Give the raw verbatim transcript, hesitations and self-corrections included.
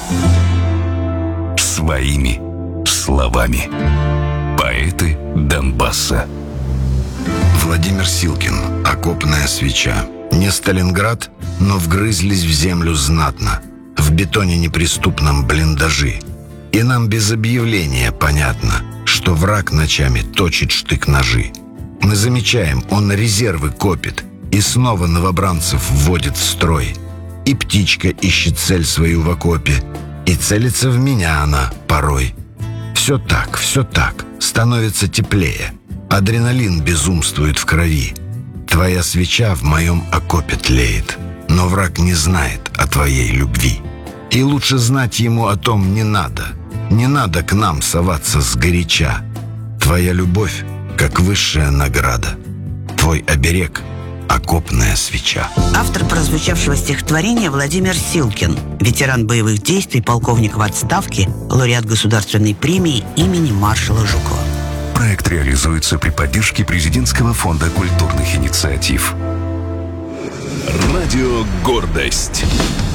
Своими словами. Поэты Донбасса. Владимир Силкин. «Окопная свеча». Не Сталинград, но вгрызлись в землю знатно. В бетоне неприступном блиндажи. И нам без объявления понятно, что враг ночами точит штык-ножи. Мы замечаем, он резервы копит и снова новобранцев вводит в строй. И птичка ищет цель свою в окопе, и целится в меня она порой. Все так, все так, становится теплее. Адреналин безумствует в крови. Твоя свеча в моем окопе тлеет, но враг не знает о твоей любви. И лучше знать ему о том не надо. Не надо к нам соваться сгоряча. Твоя любовь, как высшая награда. Твой оберег — окопная свеча. Автор прозвучавшего стихотворения Владимир Силкин, ветеран боевых действий, полковник в отставке, лауреат государственной премии имени маршала Жукова. Проект реализуется при поддержке Президентского фонда культурных инициатив. Радио «Гордость».